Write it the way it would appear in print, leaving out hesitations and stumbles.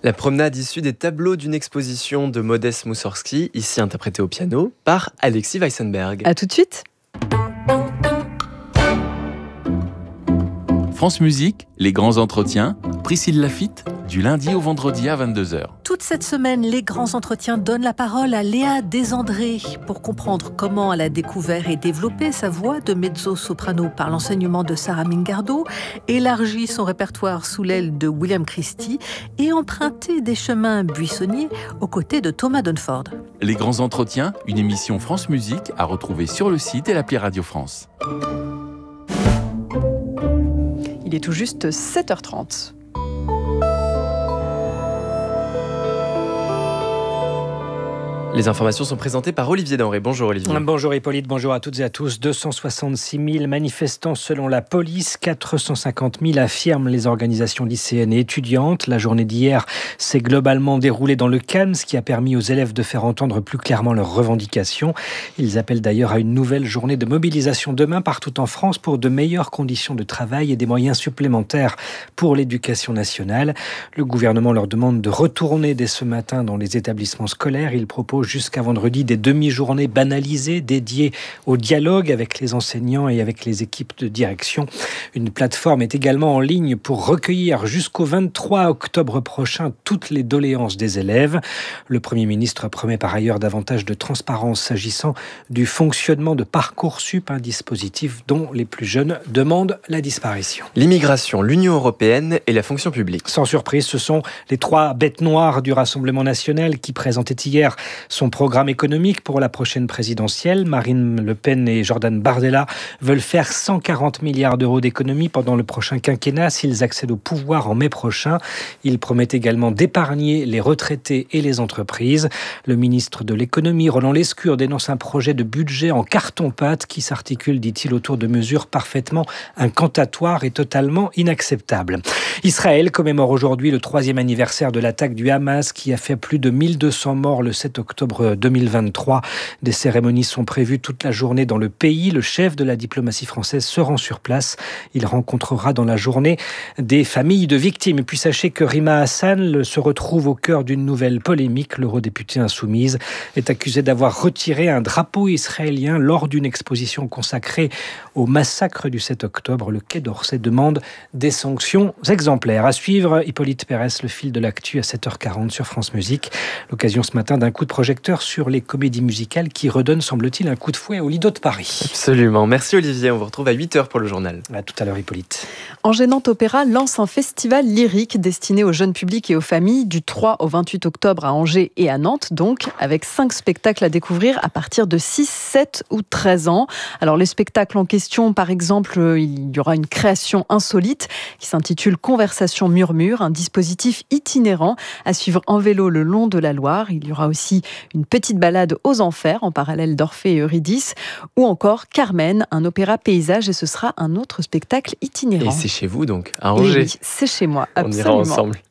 La promenade issue des tableaux d'une exposition de Modest Moussorgsky, ici interprétée au piano par Alexis Weissenberg. À tout de suite. France Musique, les grands entretiens, Priscille Laffitte, du lundi au vendredi à 22h. Toute cette semaine, les grands entretiens donnent la parole à Léa Desandré pour comprendre comment elle a découvert et développé sa voix de mezzo-soprano par l'enseignement de Sarah Mingardo, élargi son répertoire sous l'aile de William Christie et emprunté des chemins buissonniers aux côtés de Thomas Dunford. Les grands entretiens, une émission France Musique à retrouver sur le site et l'appli Radio France. Il est tout juste 7h30. Les informations sont présentées par Olivier Denré. Bonjour Olivier. Bonjour Hippolyte, bonjour à toutes et à tous. 266 000 manifestants selon la police, 450 000 affirment les organisations lycéennes et étudiantes. La journée d'hier s'est globalement déroulée dans le calme, ce qui a permis aux élèves de faire entendre plus clairement leurs revendications. Ils appellent d'ailleurs à une nouvelle journée de mobilisation demain partout en France pour de meilleures conditions de travail et des moyens supplémentaires pour l'éducation nationale. Le gouvernement leur demande de retourner dès ce matin dans les établissements scolaires. Il propose jusqu'à vendredi des demi-journées banalisées dédiées au dialogue avec les enseignants et avec les équipes de direction. Une plateforme est également en ligne pour recueillir jusqu'au 23 octobre prochain toutes les doléances des élèves. Le Premier ministre promet par ailleurs davantage de transparence s'agissant du fonctionnement de Parcoursup, un dispositif dont les plus jeunes demandent la disparition. L'immigration, l'Union européenne et la fonction publique. Sans surprise, ce sont les trois bêtes noires du Rassemblement national qui présentaient hier son programme économique pour la prochaine présidentielle. Marine Le Pen et Jordan Bardella veulent faire 140 milliards d'euros d'économies pendant le prochain quinquennat s'ils accèdent au pouvoir en mai prochain. Ils promettent également d'épargner les retraités et les entreprises. Le ministre de l'économie, Roland Lescure, dénonce un projet de budget en carton-pâte qui s'articule, dit-il, autour de mesures parfaitement incantatoires et totalement inacceptables. Israël commémore aujourd'hui le 3e anniversaire de l'attaque du Hamas qui a fait plus de 1200 morts le 7 octobre 2023. Des cérémonies sont prévues toute la journée dans le pays. Le chef de la diplomatie française se rend sur place. Il rencontrera dans la journée des familles de victimes. Et puis sachez que Rima Hassan se retrouve au cœur d'une nouvelle polémique. L'eurodéputée insoumise est accusée d'avoir retiré un drapeau israélien lors d'une exposition consacrée au massacre du 7 octobre. Le Quai d'Orsay demande des sanctions exemplaires. À suivre, Hippolyte Pérès, le fil de l'actu à 7h40 sur France Musique. L'occasion ce matin d'un coup de projecteur sur les comédies musicales qui redonnent, semble-t-il, un coup de fouet au Lido de Paris. Absolument. Merci Olivier. On vous retrouve à 8h pour le journal. À tout à l'heure Hippolyte. Enchaînant Opéra lance un festival lyrique destiné aux jeunes publics et aux familles du 3 au 28 octobre à Angers et à Nantes, donc, avec 5 spectacles à découvrir à partir de 6, 7 ou 13 ans. Alors les spectacles en question, par exemple, il y aura une création insolite qui s'intitule Conversation Murmure, un dispositif itinérant à suivre en vélo le long de la Loire. Il y aura aussi une petite balade aux enfers en parallèle d'Orphée et Eurydice, ou encore Carmen, un opéra paysage, et ce sera un autre spectacle itinérant. Et c'est chez vous donc, à Angers. Et oui, c'est chez moi, absolument. On ira ensemble.